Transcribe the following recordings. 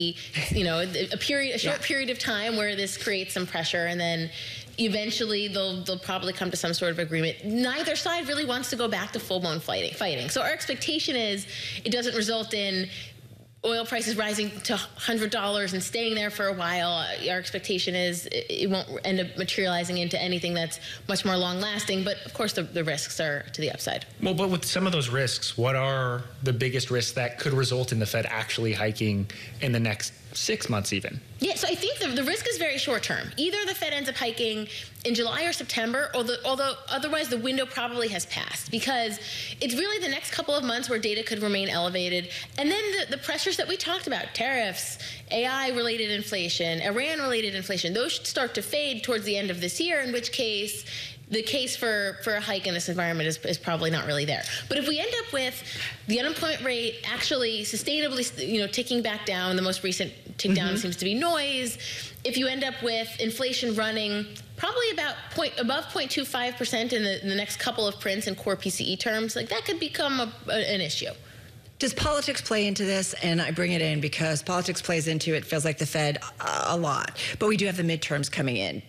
a short period of time where this creates some pressure, and then eventually they'll probably come to some sort of agreement. Neither side really wants to go back to full-blown fighting. So our expectation is it doesn't result in oil prices rising to $100 and staying there for a while. Our expectation is it won't end up materializing into anything that's much more long-lasting, but of course the risks are to the upside. Well, but with some of those risks, what are the biggest risks that could result in the Fed actually hiking in the next 6 months even? Yeah, so I think the risk is very short term. Either the Fed ends up hiking in July or September, although otherwise the window probably has passed, because it's really the next couple of months where data could remain elevated. And then the pressures that we talked about, tariffs, AI-related inflation, Iran-related inflation, those should start to fade towards the end of this year, in which case the case for a hike in this environment is probably not really there. But if we end up with the unemployment rate actually sustainably, ticking back down, the most recent tick down seems to be noise. If you end up with inflation running probably above 0.25% in the next couple of prints in core PCE terms, like that could become an issue. Does politics play into this? And I bring it in because politics plays into it. Feels like the Fed a lot. But we do have the midterms coming in.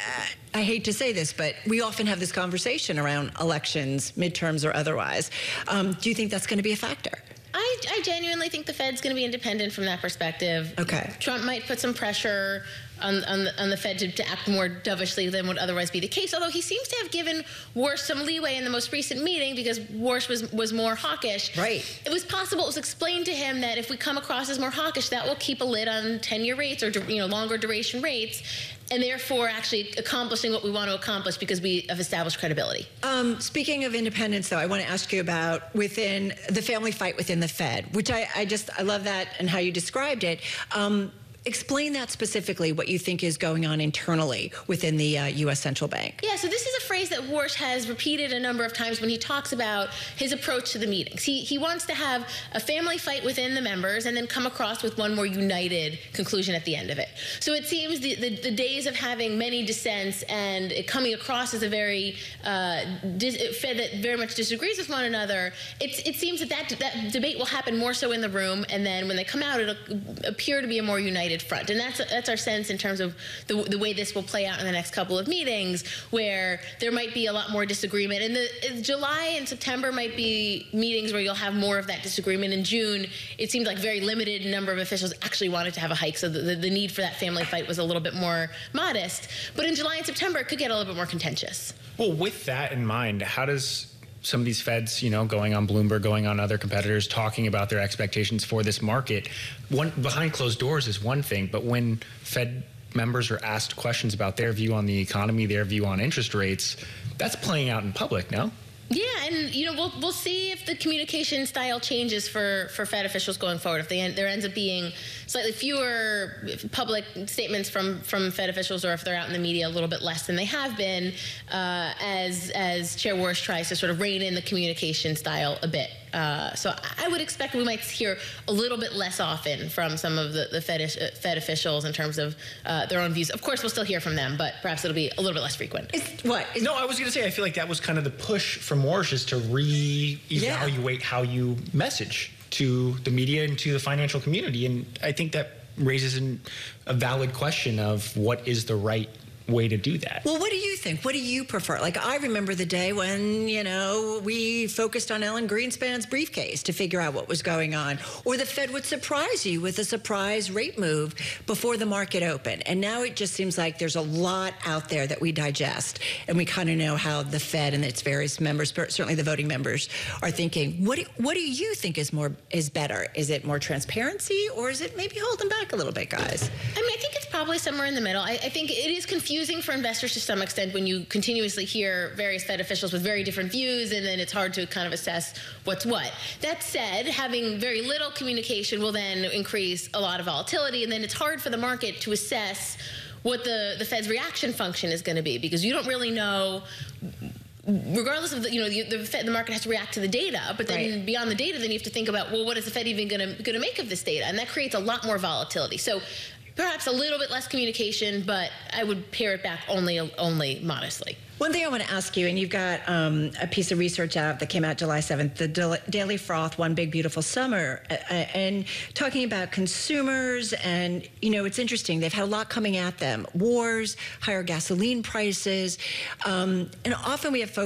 I hate to say this, but we often have this conversation around elections, midterms or otherwise. Do you think that's going to be a factor? I genuinely think the Fed's going to be independent from that perspective. Okay. Trump might put some pressure on the Fed to act more dovishly than would otherwise be the case, although he seems to have given Warsh some leeway in the most recent meeting because Warsh was more hawkish. Right. It was explained to him that if we come across as more hawkish, that will keep a lid on 10-year rates or longer duration rates, and therefore actually accomplishing what we want to accomplish because we have established credibility. Speaking of independence, though, I want to ask you about within the family fight within the Fed, which I love that and how you described it. Explain that specifically, what you think is going on internally within the U.S. Central Bank. Yeah, so this is a phrase that Warsh has repeated a number of times when he talks about his approach to the meetings. He wants to have a family fight within the members and then come across with one more united conclusion at the end of it. So it seems the days of having many dissents and it coming across as a very Fed that very much disagrees with one another, it seems that debate will happen more so in the room, and then when they come out, it'll appear to be a more united front. And that's our sense in terms of the way this will play out in the next couple of meetings, where there might be a lot more disagreement. And July and September might be meetings where you'll have more of that disagreement. In June, it seemed like very limited number of officials actually wanted to have a hike, so the need for that family fight was a little bit more modest. But in July and September, it could get a little bit more contentious. Well, with that in mind, how does some of these Feds, going on Bloomberg, going on other competitors, talking about their expectations for this market, behind closed doors is one thing, but when Fed members are asked questions about their view on the economy, their view on interest rates, that's playing out in public, no? Yeah, and we'll see if the communication style changes for Fed officials going forward. If there ends up being slightly fewer public statements from Fed officials, or if they're out in the media a little bit less than they have been, as Chair Warsh tries to sort of rein in the communication style a bit. So I would expect we might hear a little bit less often from some of the Fed officials in terms of their own views. Of course, we'll still hear from them, but perhaps it'll be a little bit less frequent. No, I was going to say, I feel like that was kind of the push from Warsh, is to reevaluate how you message to the media and to the financial community. And I think that raises a valid question of what is the right way to do that. Well, what do you think? What do you prefer? Like, I remember the day when, we focused on Ellen Greenspan's briefcase to figure out what was going on. Or the Fed would surprise you with a surprise rate move before the market opened. And now it just seems like there's a lot out there that we digest. And we kind of know how the Fed and its various members, certainly the voting members, are thinking. What do you think is better? Is it more transparency, or is it maybe holding back a little bit, guys? I think it's probably somewhere in the middle. I think it is confusing for investors to some extent when you continuously hear various Fed officials with very different views, and then it's hard to kind of assess what's what. That said, having very little communication will then increase a lot of volatility, and then it's hard for the market to assess what the Fed's reaction function is going to be, because you don't really know. Regardless of the market has to react to the data, but then beyond the data, then you have to think about, well, what is the Fed even going to make of this data? And that creates a lot more volatility. So perhaps a little bit less communication, but I would pare it back only modestly. One thing I want to ask you, and you've got a piece of research out that came out July 7th, the Daily Froth, One Big Beautiful Summer, and talking about consumers, and, it's interesting. They've had a lot coming at them. Wars, higher gasoline prices, and often we have folks